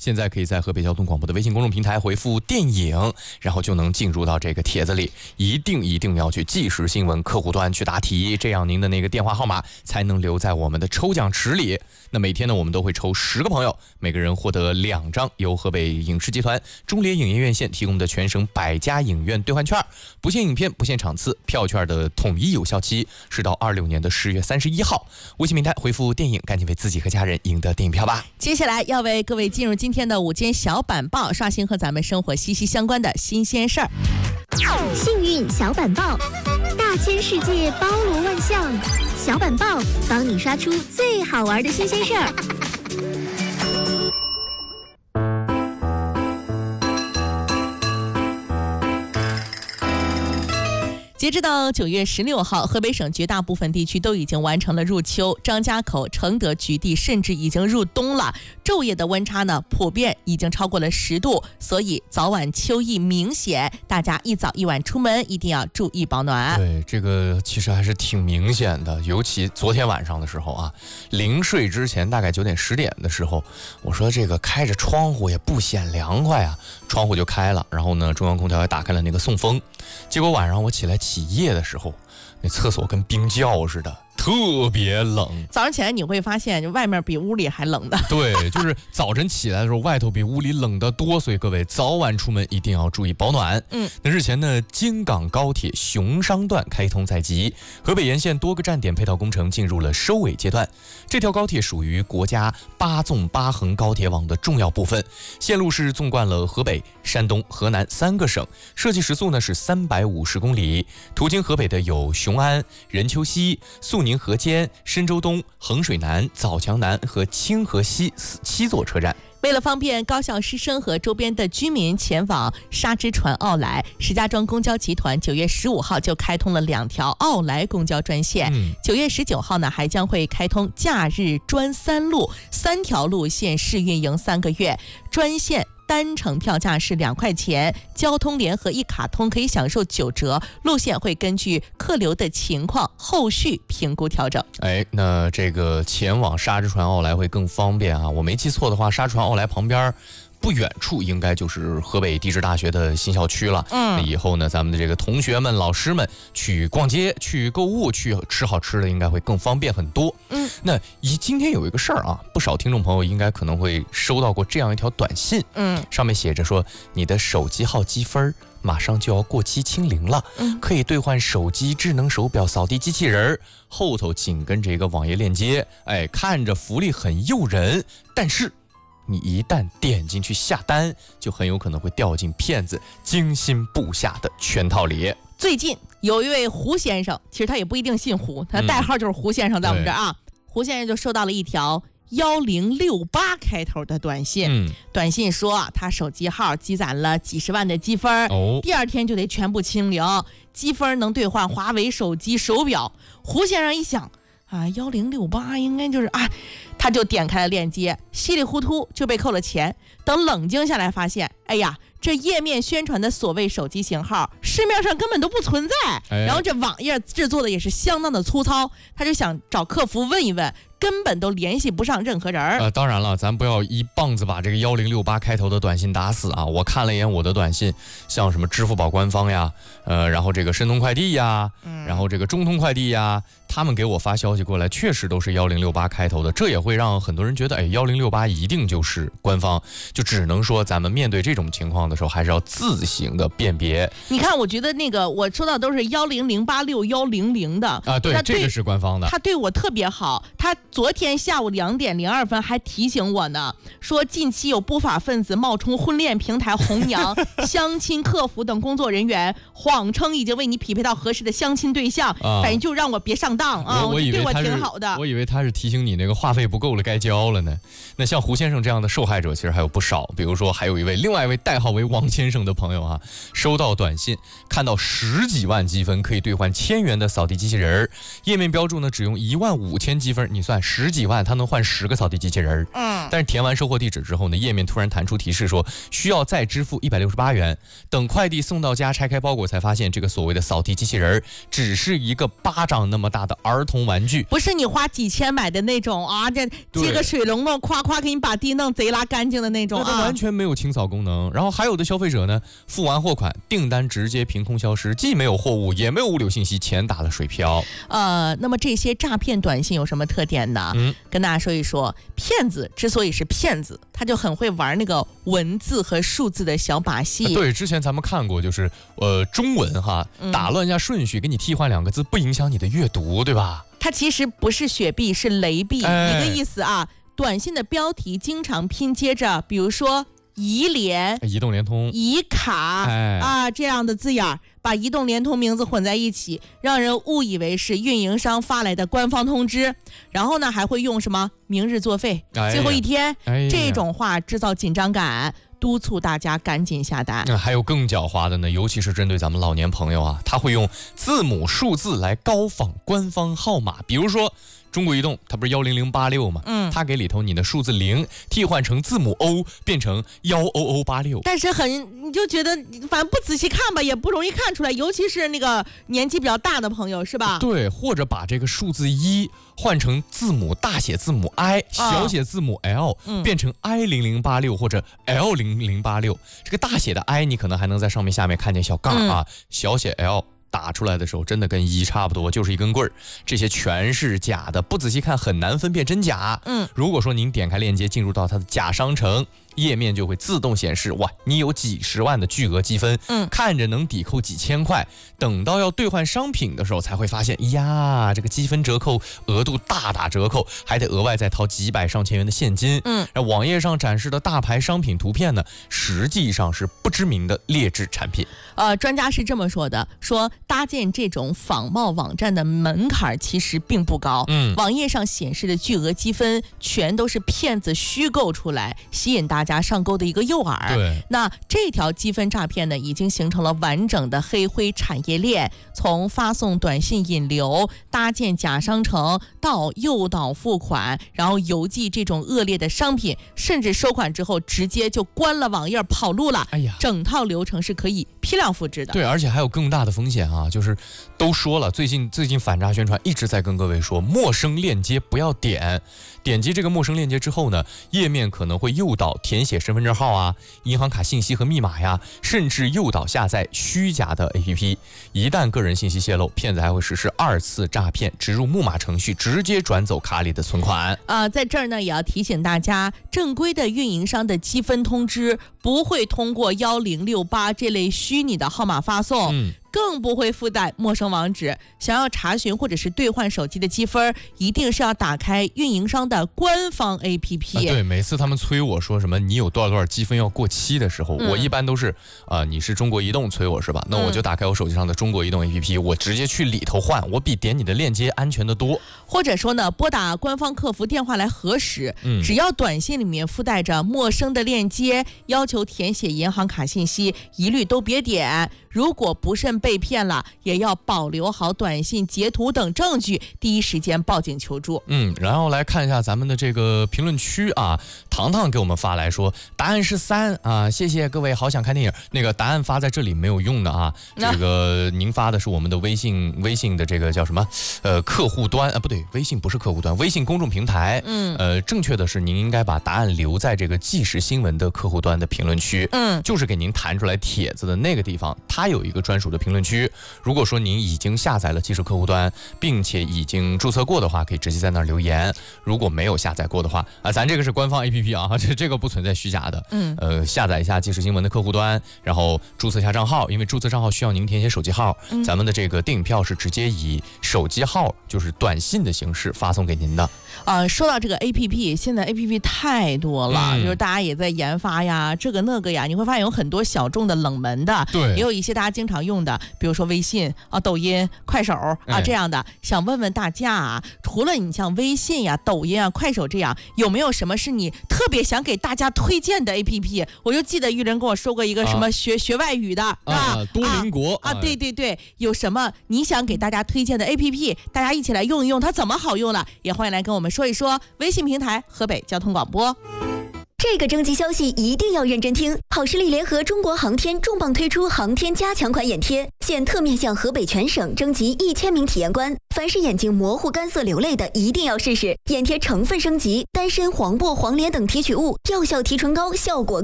现在可以在河北交通广播的微信公众平台回复电影，然后就能进入到这个帖子里。一定要去即时新闻客户端去答题，这样您的那个电话号码才能留在我们的抽奖池里。那每天呢，我们都会抽10个朋友，每个人获得2张由河北影视集团中联影业院线提供的全省100家影院兑换券，不限影片，不限场次，票券的统一有效期是到26年的10月31号。微信平台回复电影，赶紧为自己和家人赢得电影票吧。 接下来要为各位进入今天的午间小板报，刷新和咱们生活息息相关的新鲜事儿。 幸运小板报，大千世界包罗万象，小板报帮你刷出最好玩的新鲜事儿。 截止到9月16号，河北省绝大部分地区都已经完成了入秋，张家口、承德、菊地甚至已经入冬了。昼夜的温差呢，普遍已经超过了10度，所以早晚秋意明显，大家一早一晚出门一定要注意保暖。 对，这个其实还是挺明显的，尤其昨天晚上的时候啊，临睡之前大概9点10点的时候，我说这个开着窗户也不显凉快啊，窗户就开了，然后呢，中央空调也打开了那个送风，结果晚上我起来起夜的时候，那厕所跟冰窖似的，特别冷。 早上起来你会发现，外面比屋里还冷的。 对，就是早晨起来的时候，外头比屋里冷得多，所以各位早晚出门一定要注意保暖。那日前呢，京港高铁熊商段开通在即，河北沿线多个站点配套工程进入了收尾阶段。这条高铁属于国家8纵8横高铁网的重要部分，线路是纵贯了河北、山东、河南3个省，设计时速呢是350公里，途经河北的有雄安、任丘西、肃宁河间、深州东、衡水南、枣强南和清河西7座车站。 为了方便高校师生和周边的居民前往沙之船奥莱，石家庄公交集团9月15号就开通了2条奥莱公交专线。9月19号呢，还将会开通假日专3路，3条路线试运营3个月，专线单程票价是2块钱，交通联合一卡通可以享受9折，路线会根据客流的情况后续评估调整。 那这个前往沙之船奥莱会更方便啊！我没记错的话，沙之船奥莱旁边不远处应该就是河北地质大学的新校区了。那以后呢，咱们的这个同学们、老师们去逛街、去购物、去吃好吃的，应该会更方便很多。那今天有一个事儿啊，不少听众朋友应该可能会收到过这样一条短信。上面写着说，你的手机号积分马上就要过期清零了，可以兑换手机、智能手表、扫地机器人，后头紧跟着一个网页链接。看着福利很诱人，但是你一旦点进去下单，就很有可能会掉进骗子精心布下的圈套里。 最近有一位胡先生，其实他也不一定姓胡，他代号就是胡先生，在我们这儿啊。胡先生就收到了一条1068开头的短信。短信说他手机号积攒了几十万的积分，第2天就得全部清零，积分能兑换华为手机、手表。胡先生一想1068应该就是他就点开了链接，稀里糊涂就被扣了钱。等冷静下来发现，这页面宣传的所谓手机型号市面上根本都不存在，然后这网页制作的也是相当的粗糙，他就想找客服问一问，根本都联系不上任何人。 当然了，咱不要一棒子把这个1068开头的短信打死啊！我看了一眼我的短信，像什么支付宝官方呀，然后这个申通快递呀，然后这个中通快递呀，他们给我发消息过来，确实都是1068开头的，这也会让很多人觉得1068一定就是官方，就只能说咱们面对这种情况的时候，还是要自行的辨别。 你看，我觉得那个我收到都是100861000的对，这个是官方的。 他对我特别好，他昨天下午2点02分还提醒我呢，说近期有不法分子冒充婚恋平台红娘、相亲客服等工作人员，谎称已经为你匹配到合适的相亲对象，反正就让我别上当啊！ 我以为对我挺好的， 我以为他是提醒你那个话费不够了，该交了呢。那像胡先生这样的受害者其实还有不少，比如说还有另外一位代号为王先生的朋友啊，收到短信看到10几万积分可以兑换1000元的扫地机器人，页面标注呢只用15000积分，你算10几万他能换10个扫地机器人。但是填完收货地址之后呢，页面突然弹出提示说需要再支付168元，等快递送到家拆开包裹才发现，这个所谓的扫地机器人只是一个巴掌那么大的的儿童玩具， 不是你花几千买的那种啊，这接个水龙头夸夸给你把地弄贼拉干净的那种啊， 完全没有清扫功能。然后还有的消费者呢，付完货款，订单直接凭空消失，既没有货物，也没有物流信息，钱打了水漂。 那么这些诈骗短信有什么特点呢？跟大家说一说，骗子之所以是骗子，他就很会玩那个文字和数字的小把戏。 对，之前咱们看过，就是中文哈，打乱一下顺序，给你替换2个字，不影响你的阅读，对吧？ 它其实不是雪碧，是雷碧，一个意思啊。短信的标题经常拼接着，比如说移联、 移动、联通、 移卡这样的字眼，把移动、联通名字混在一起，让人误以为是运营商发来的官方通知。然后呢，还会用什么明日作废、最后一天这种话制造紧张感，督促大家赶紧下单。 还有更狡猾的呢，尤其是针对咱们老年朋友啊，他会用字母数字来高仿官方号码，比如说中国移动它不是10086吗？它给里头你的数字0替换成字母 O 变成10086， 但是你就觉得反正不仔细看吧，也不容易看出来，尤其是那个年纪比较大的朋友，是吧？ 对，或者把这个数字1换成字母大写字母 I，小写字母 L，变成 I0086或者 L0086。这个大写的 I 你可能还能在上面下面看见小杠啊，小写 L。打出来的时候真的跟1差不多，就是一根棍儿，这些全是假的，不仔细看很难分辨真假。如果说您点开链接进入到它的假商城页面，就会自动显示哇，你有几十万的巨额积分，看着能抵扣几千块，等到要兑换商品的时候才会发现呀，这个积分折扣额度大打折扣，还得额外再掏几百上千元的现金。网页上展示的大牌商品图片呢，实际上是不知名的劣质产品。 专家是这么说的，说搭建这种仿冒网站的门槛其实并不高，网页上显示的巨额积分全都是骗子虚构出来，吸引大家上钩的一个诱饵。 对， 那这条积分诈骗呢，已经形成了完整的黑灰产业链，从发送短信引流、搭建假商城到诱导付款，然后邮寄这种恶劣的商品，甚至收款之后直接就关了网页跑路了。整套流程是可以批量复制的。 对，而且还有更大的风险啊，就是都说了，最近反诈宣传一直在跟各位说，陌生链接不要点击这个陌生链接之后呢，页面可能会诱导填写身份证号啊、银行卡信息和密码呀，甚至诱导下载虚假的 APP。一旦个人信息泄露，骗子还会实施2次诈骗，植入木马程序，直接转走卡里的存款。 在这儿呢，也要提醒大家，正规的运营商的积分通知不会通过1068这类虚拟的号码发送。更不会附带陌生网址。想要查询或者是兑换手机的积分，一定是要打开运营商的官方 APP。 对，每次他们催我说什么你有多少积分要过期的时候，我一般都是你是中国移动催我是吧？那我就打开我手机上的中国移动 APP，我直接去里头换，我比点你的链接安全得多。 或者说呢，拨打官方客服电话来核实，只要短信里面附带着陌生的链接，要求填写银行卡信息，一律都别点。如果不慎被骗了，也要保留好短信截图等证据，第一时间报警求助。 然后来看一下咱们的这个评论区啊，糖糖给我们发来说答案是3啊，谢谢各位，好想看电影。那个答案发在这里没有用的啊，这个您发的是我们的微信的这个叫什么客户端不对，微信不是客户端，微信公众平台。正确的是您应该把答案留在这个即时新闻的客户端的评论区。就是给您弹出来帖子的那个地方，它有一个专属的评论区。如果说您已经下载了即时客户端，并且已经注册过的话，可以直接在那儿留言。如果没有下载过的话咱这个是官方 APP 啊，这个不存在虚假的。下载一下即时新闻的客户端，然后注册一下账号，因为注册账号需要您填写手机号。咱们的这个电影票是直接以手机号，就是短信的形式发送给您的。 说到这个 APP， 现在 APP 太多了，就是大家也在研发呀，这个那个呀，你会发现有很多小众的、冷门的， 对， 也有一些大家经常用的，比如说微信抖音、快手这样的。想问问大家除了你像微信呀、抖音快手这样，有没有什么是你特别想给大家推荐的 APP？ 我就记得玉人跟我说过一个什么学外语的多邻国对对对，有什么你想给大家推荐的 APP？ 大家一起来用一用，它怎么好用了？也欢迎来跟我们说一说。微信平台河北交通广播。 这个征集消息一定要认真听。好视力联合中国航天重磅推出航天加强款眼贴，现特面向河北全省征集1000名体验官，凡是眼睛模糊、干涩、流泪的，一定要试试。眼贴成分升级，丹参、黄柏、黄连等提取物，药效提唇膏，效果